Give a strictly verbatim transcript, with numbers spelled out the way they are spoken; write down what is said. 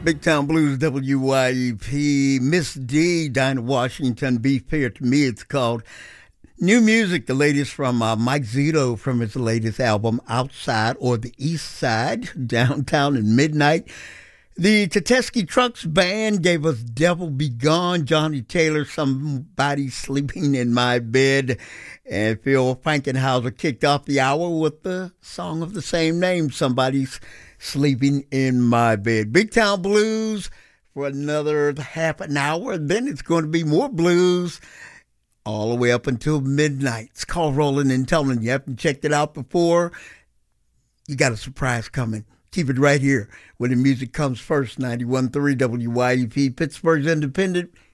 Big Town Blues, W Y E P. Miss D, Dinah Washington, Beef Fair. To me, it's called New Music, the latest from uh, Mike Zito from his latest album, Outside or the East Side, Downtown and Midnight. The Tedeschi Trucks Band gave us Devil Be Gone, Johnny Taylor, Somebody Sleeping in My Bed, and Phil Frankenhauser kicked off the hour with the song of the same name, Somebody's Sleeping in My Bed. Big Town Blues for another half an hour, then it's going to be more blues all the way up until midnight. It's called Rolling and Tumbling. You haven't checked it out before, you got a surprise coming. Keep it right here where the music comes first. ninety-one point three W Y E P, Pittsburgh's Independent,